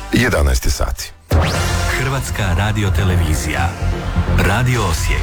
11 sati. Hrvatska radiotelevizija. Radio Osijek.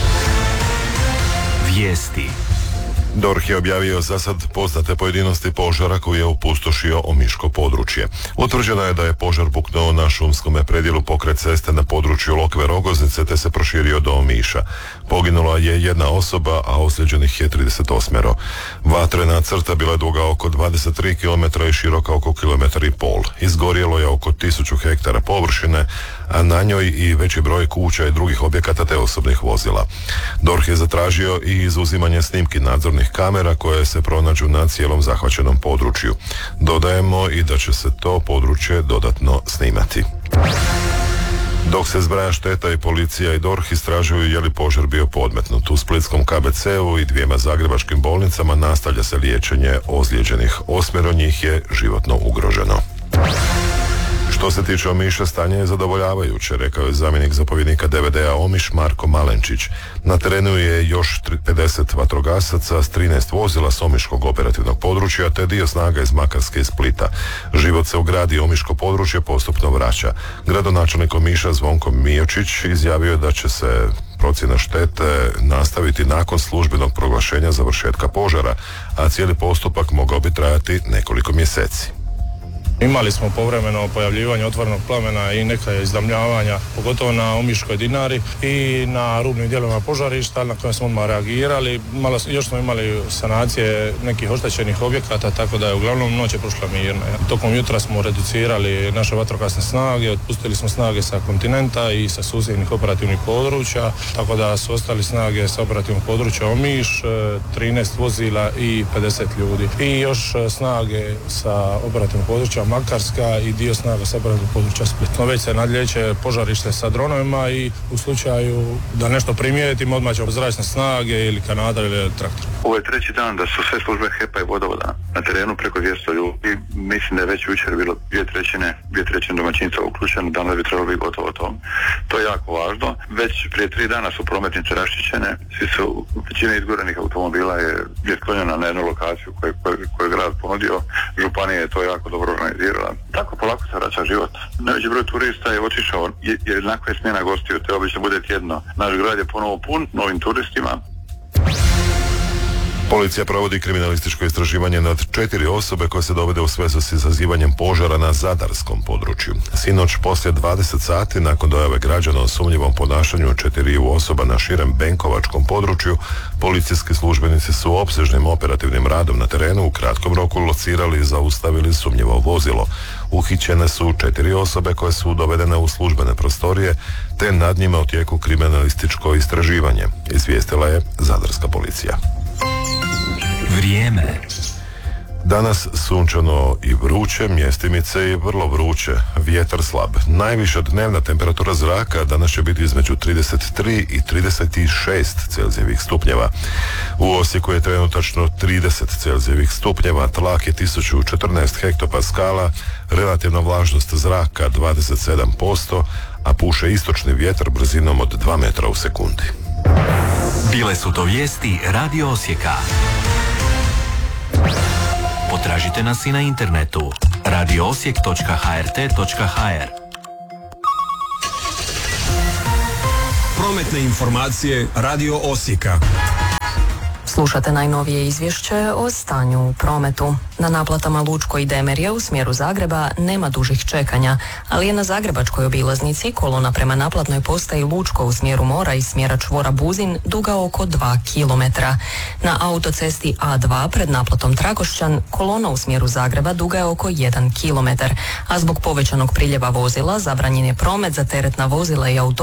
Vijesti. DORH je objavio za sad poznate pojedinosti požara koji je opustošio omiško područje. Utvrđeno je da je požar buknuo na šumskome predjelu pokraj ceste na području Lokve Rogoznice te se proširio do Omiša. Poginula je jedna osoba, a ozlijeđenih je 38. Vatrena crta bila je duga oko 23 km i široka oko 1,5 km. Izgorjelo je oko 1000 hektara površine, a na njoj i veći broj kuća i drugih objekata te osobnih vozila. DORH je zatražio i izuzimanje snimki nadzornih kamera koje se pronađu na cijelom zahvaćenom području. Dodajemo i da će se to područje dodatno snimati. Dok se zbraja šteta i policija i DORH istražuju je li požar bio podmetnut. U splitskom KBC-u i 2 zagrebačkim bolnicama nastavlja se liječenje ozlijeđenih. 8 njih je životno ugroženo. Što se tiče Omiša, stanje je zadovoljavajuće, rekao je zamjenik zapovjednika DVD-a Omiš Marko Malenčić. Na terenu je još 50 vatrogasaca s 13 vozila s omiškog operativnog područja te dio snaga iz Makarske i Splita. Život se u gradi omiško područje postupno vraća. Gradonačelnik Omiša Zvonko Miočić izjavio je da će se procjena štete nastaviti nakon službenog proglašenja završetka požara, a cijeli postupak mogao bi trajati nekoliko mjeseci. Imali smo povremeno pojavljivanje otvorenog plamena i neka izdamljavanja, pogotovo na Omiškoj Dinari i na rubnim dijelovima požarišta na koje smo odmah reagirali. Još smo imali sanacije nekih oštećenih objekata, tako da je uglavnom noć je prošla mirno. Tokom jutra smo reducirali naše vatrogasne snage, otpustili smo snage sa kontinenta i sa susjednih operativnih područja, tako da su ostali snage sa operativnog područja Omiš, 13 vozila i 50 ljudi. I još snage sa operativnog područja Makarska i dio snaga sa operativnog područja Split. No, već se nadlijeće požarište sa dronovima i u slučaju da nešto primijetimo odmah će zračne snage ili kanadar ili traktor. Ovo je 3. dan da su sve službe HEP-a i vodovoda na terenu preko 200 ljudi. Mislim da je već jučer bilo 2/3 domaćinstva uključeno, danas bi trebalo biti gotovo to. To je jako važno. Već prije 3 dana su prometnice raščišćene. Većina izgorenih automobila je sklonjena na jednu lokaciju koju je grad ponudio. Županija je to jako dobro organizirala. Tako polako se vraća život. Najveći broj turista je otišao, jer jednako je smjena gostiju, te obično bude tjedno. Naš grad je ponovo pun novim turistima. Policija provodi kriminalističko istraživanje nad 4 osobe koje se dovede u svezu s izazivanjem požara na zadarskom području. Sinoć poslije 20 sati nakon dojave građana o sumnjivom ponašanju 4 osoba na širem benkovačkom području, policijski službenici su opsežnim operativnim radom na terenu u kratkom roku locirali i zaustavili sumnjivo vozilo. Uhićene su 4 osobe koje su dovedene u službene prostorije, te nad njima u tijeku kriminalističko istraživanje, izvijestila je zadarska policija. Vrijeme. Danas sunčano i vruće, mjestimice i vrlo vruće, vjetar slab. Najviša dnevna temperatura zraka danas će biti između 33 i 36 Celzijevih stupnjeva. U Osijeku je trenutačno 30 Celzijevih stupnjeva, tlak je 1014 hektopaskala, relativna vlažnost zraka 27%, a puše istočni vjetar brzinom od 2 metra u sekundi. Bile su to vijesti Radio Osijeka. Potražite nas i na internetu radioosijek.hrt.hr. Prometne informacije Radio Osijeka. Slušate najnovije izvješće o stanju u prometu. Na naplatama Lučko i Demerje u smjeru Zagreba nema dužih čekanja, ali je na zagrebačkoj obilaznici kolona prema naplatnoj postaji Lučko u smjeru Mora i smjera čvora Buzin duga oko 2 km. Na autocesti A2 pred naplatom Trakošćan kolona u smjeru Zagreba duga je oko 1 km, a zbog povećanog priljeva vozila zabranjen je promet za teretna vozila i autobuse